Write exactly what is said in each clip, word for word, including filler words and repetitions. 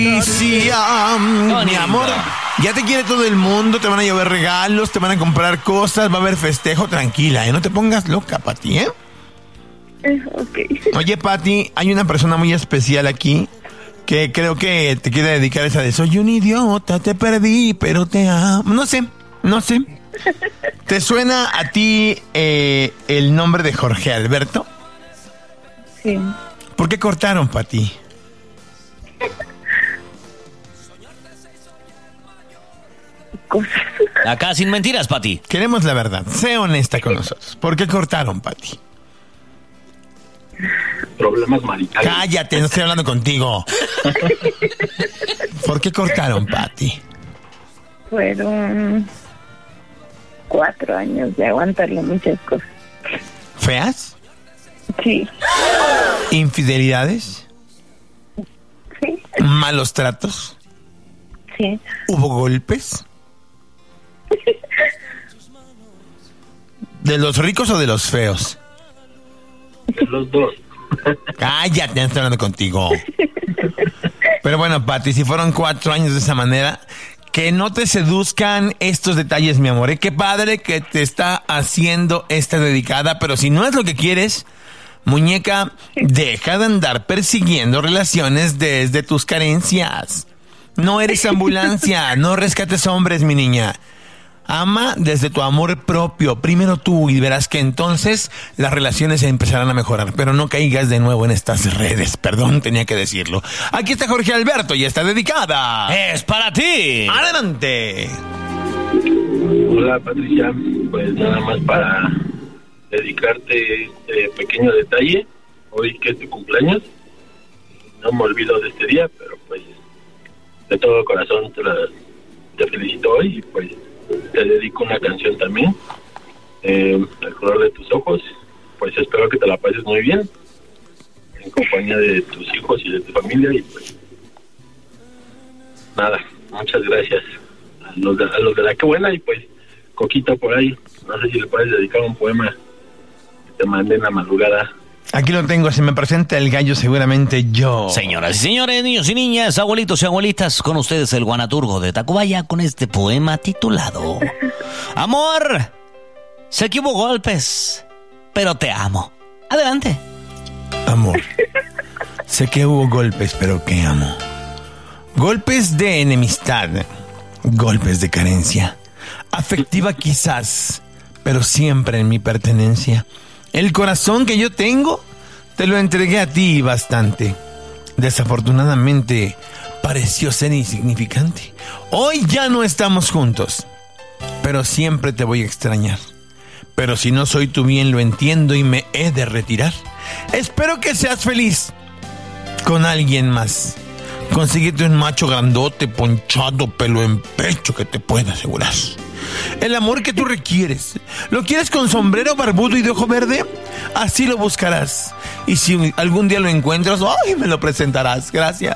Alicia, mi amor, ya te quiere todo el mundo, te van a llevar regalos, te van a comprar cosas, va a haber festejo, tranquila, ¿eh? No te pongas loca, Pati, ¿eh? Ok. Oye, Pati, hay una persona muy especial aquí que creo que te quiere dedicar esa de soy un idiota, te perdí, pero te amo. No sé, no sé. ¿Te suena a ti eh, el nombre de Jorge Alberto? Sí. ¿Por qué cortaron, Pati? Cosas. Acá sin mentiras, Pati. Queremos la verdad, sé honesta con nosotros. ¿Por qué cortaron, Pati? Problemas maritales. Cállate, no estoy hablando contigo. ¿Por qué cortaron, Pati? Fueron cuatro años de aguantarle muchas cosas. ¿Feas? Sí. ¿Infidelidades? Sí. ¿Malos tratos? Sí. ¿Hubo golpes? ¿De los ricos o de los feos? De los dos. Cállate, no estoy hablando contigo. Pero bueno, Pati, si fueron cuatro años de esa manera, que no te seduzcan estos detalles, mi amor. ¿Eh? Qué padre que te está haciendo esta dedicada, pero si no es lo que quieres, muñeca, deja de andar persiguiendo relaciones desde tus carencias. No eres ambulancia, no rescates hombres, mi niña. Ama desde tu amor propio, primero tú, y verás que entonces las relaciones empezarán a mejorar. Pero no caigas de nuevo en estas redes, perdón, tenía que decirlo. Aquí está Jorge Alberto y está dedicada. ¡Es para ti! ¡Adelante! Hola, Patricia. Pues nada más para dedicarte este pequeño detalle. Hoy que es tu cumpleaños. No me olvido de este día, pero pues de todo corazón te, la, te felicito hoy y pues te dedico una canción también, eh, El color de tus ojos. Pues espero que te la pases muy bien en compañía de tus hijos y de tu familia y pues nada, muchas gracias a los de, a los de la que buena y pues Coquito por ahí, no sé si le puedes dedicar un poema que te mandé en la madrugada. Aquí lo tengo, se me presenta el gallo seguramente yo. Señoras y señores, niños y niñas, abuelitos y abuelitas, con ustedes el guanaturgo de Tacubaya con este poema titulado Amor, sé que hubo golpes, pero te amo. Adelante. Amor, sé que hubo golpes, pero que amo. Golpes de enemistad, golpes de carencia, afectiva quizás, pero siempre en mi pertenencia. El corazón que yo tengo, te lo entregué a ti bastante. Desafortunadamente, pareció ser insignificante. Hoy ya no estamos juntos, pero siempre te voy a extrañar. Pero si no soy tu bien, lo entiendo y me he de retirar. Espero que seas feliz con alguien más. Consíguete un macho grandote, ponchado, pelo en pecho que te pueda asegurar el amor que tú requieres. ¿Lo quieres con sombrero barbudo y de ojo verde? Así lo buscarás. Y si algún día lo encuentras, ¡ay! Me lo presentarás. Gracias.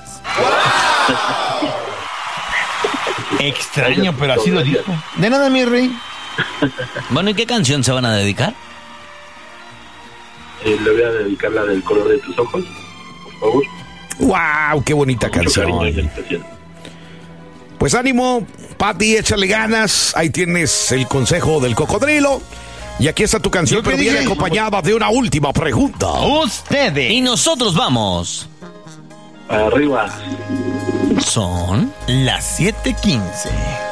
Extraño, pero así lo dijo. De nada, mi rey. Bueno, ¿y qué canción se van a dedicar? Eh, le voy a dedicar la del color de tus ojos, por favor. ¡Wow! ¡Qué bonita Con mucho canción! cariño y especial. Pues ánimo, Pati, échale ganas. Ahí tienes el consejo del cocodrilo. Y aquí está tu canción, pero viene acompañada de una última pregunta. Ustedes. Y nosotros vamos. Arriba. Son las siete quince.